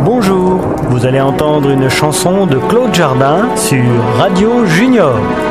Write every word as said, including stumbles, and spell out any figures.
Bonjour, vous allez entendre une chanson de Claude Jardin sur Radio Junior.